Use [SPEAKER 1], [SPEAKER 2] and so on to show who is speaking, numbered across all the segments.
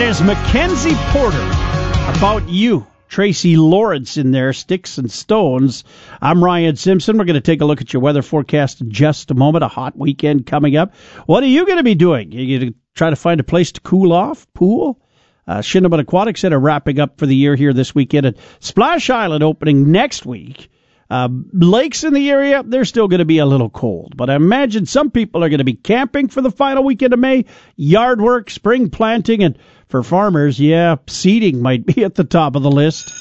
[SPEAKER 1] It is Mackenzie Porter, About You. Tracy Lawrence in there, Sticks and Stones. I'm Ryan Simpson. We're going to take a look at your weather forecast in just a moment. A hot weekend coming up. What are you going to be doing? You going to try to find a place to cool off? Pool? Shinnecock Aquatic Center wrapping up for the year here this weekend. And Splash Island opening next week. Lakes in the area, they're still going to be a little cold. But I imagine some people are going to be camping for the final weekend of May. Yard work, spring planting, and for farmers, seeding might be at the top of the list.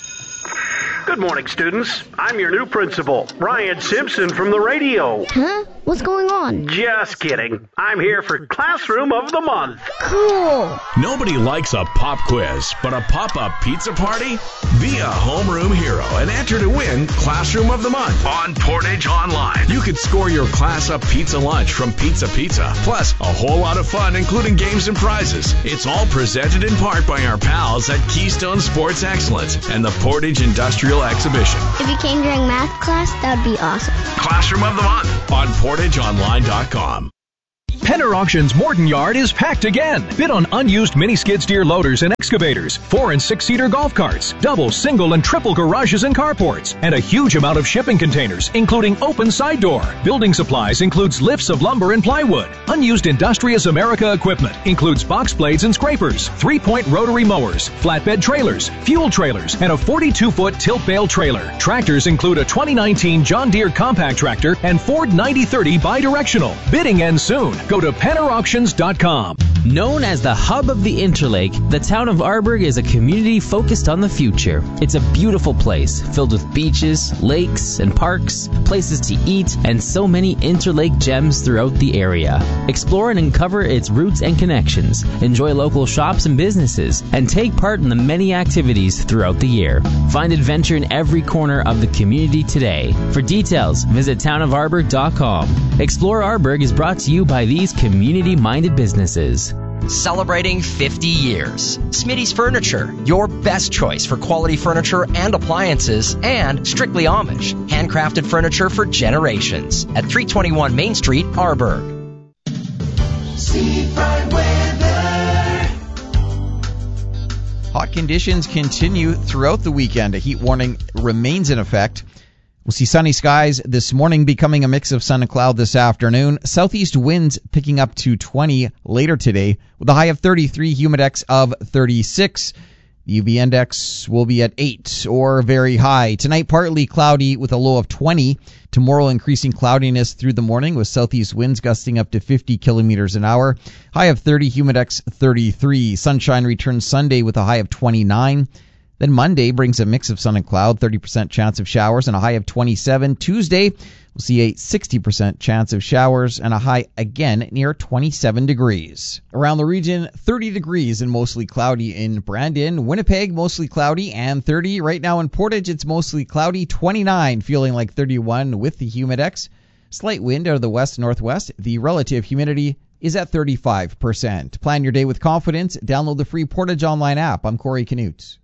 [SPEAKER 2] Good morning, students. I'm your new principal, Ryan Simpson from the radio.
[SPEAKER 3] Huh? What's going on?
[SPEAKER 2] Just kidding. I'm here for Classroom of the Month.
[SPEAKER 3] Cool.
[SPEAKER 4] Nobody likes a pop quiz, but a pop-up pizza party? Be a homeroom hero and enter to win Classroom of the Month on Portage Online. You could score your class-up pizza lunch from Pizza Pizza, plus a whole lot of fun, including games and prizes. It's all presented in part by our pals at Keystone Sports Excellence and the Portage Industrial Exhibition.
[SPEAKER 3] If you came during math class, that would be awesome.
[SPEAKER 4] Classroom of the Month on PortageOnline.com.
[SPEAKER 5] Penner Auctions Morton Yard is packed again. Bid on unused mini skid steer loaders and excavators, 4- and 6-seater golf carts, double, single, and triple garages and carports, and a huge amount of shipping containers, including open side door. Building supplies includes lifts of lumber and plywood. Unused Industrious America equipment includes box blades and scrapers, 3-point rotary mowers, flatbed trailers, fuel trailers, and a 42-foot tilt bale trailer. Tractors include a 2019 John Deere compact tractor and Ford 9030 bidirectional. Bidding ends soon. Go to PennerAuctions.com.
[SPEAKER 6] Known as the hub of the Interlake, the town of Arborg is a community focused on the future. It's a beautiful place filled with beaches, lakes, and parks, places to eat, and so many Interlake gems throughout the area. Explore and uncover its roots and connections. Enjoy local shops and businesses, and take part in the many activities throughout the year. Find adventure in every corner of the community today. For details, visit townofarborg.com. Explore Arborg is brought to you by these community-minded businesses.
[SPEAKER 7] Celebrating 50 years. Smitty's Furniture, your best choice for quality furniture and appliances, and Strictly Amish, handcrafted furniture for generations. At 321 Main Street, Arborg.
[SPEAKER 8] Seafront weather.
[SPEAKER 9] Hot conditions continue throughout the weekend. A heat warning remains in effect. We'll see sunny skies this morning, becoming a mix of sun and cloud this afternoon. Southeast winds picking up to 20 later today, with a high of 33, humidex of 36. The UV index will be at 8 or very high. Tonight, partly cloudy with a low of 20. Tomorrow, increasing cloudiness through the morning with southeast winds gusting up to 50 kilometers an hour. High of 30, humidex 33. Sunshine returns Sunday with a high of 29. Then Monday brings a mix of sun and cloud, 30% chance of showers and a high of 27. Tuesday, we'll see a 60% chance of showers and a high again near 27 degrees. Around the region, 30 degrees and mostly cloudy in Brandon. Winnipeg, mostly cloudy and 30. Right now in Portage, it's mostly cloudy, 29, feeling like 31 with the humidex. Slight wind out of the west-northwest. The relative humidity is at 35%. Plan your day with confidence. Download the free Portage Online app. I'm Corey Canute.